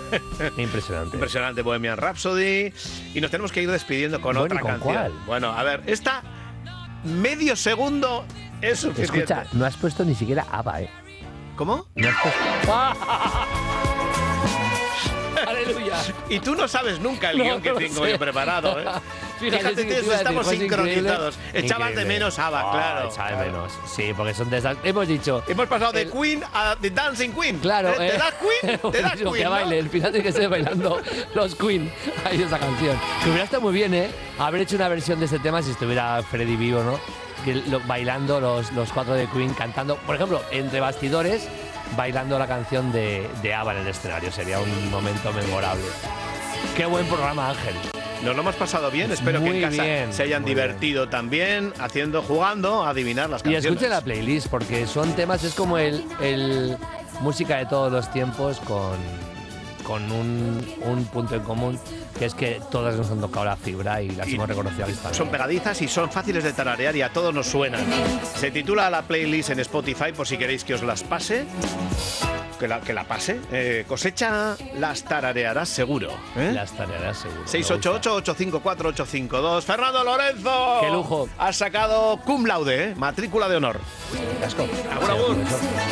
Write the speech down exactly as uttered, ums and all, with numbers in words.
Impresionante. Impresionante Bohemian Rhapsody. Y nos tenemos que ir despidiendo con Bueno, otra ¿y con canción. cuál? Bueno, a ver, esta medio segundo es suficiente. Escucha, no has puesto ni siquiera ABBA, ¿eh? ¿Cómo? No has puesto... ¡Aleluya! Y tú no sabes nunca el No, guión que no tengo sé. yo preparado, ¿eh? Fíjate, Fíjate, sí que tío, te iba a estamos decir, fue sincronizados. increíble. Echabas de Increíble. menos ABBA, Ah, claro. echaba de menos. Sí, porque son de esas... Hemos dicho... Hemos pasado de El- Queen a The Dancing Queen. Claro, ¿Eh? ¿Te eh. das Queen? ¿Te das Buenísimo, Queen? que ¿no? baile, el final tiene que ser bailando los Queen. Ahí esa canción. Que hubiera estado muy bien, ¿eh? Haber hecho una versión de este tema si estuviera Freddy vivo, ¿no? Que lo- bailando los, los cuatro de Queen, cantando, por ejemplo, entre bastidores, bailando la canción de, de ABBA en el escenario. Sería un momento memorable. Qué buen programa, Ángel. Nos lo hemos pasado bien. Espero que Muy en casa bien, se hayan muy divertido también, haciendo, jugando, a adivinar las Y canciones. escuchen la playlist, porque son temas, es como el, el música de todos los tiempos con, con un, un punto en común, que es que todas nos han tocado la fibra y las Y hemos reconocido al instante. Son pegadizas y son fáciles de tararear y a todos nos suenan. Se titula la playlist en Spotify por si queréis que os las pase. Que la, que la pase. Eh, cosecha las tararearás seguro. ¿eh? Las tareas seguro. seis ocho ocho, ocho cinco cuatro, ocho cinco dos. Fernando Lorenzo. ¡Qué lujo! Has sacado cum laude, ¿eh? Matrícula de honor. Casco. Agur, agur.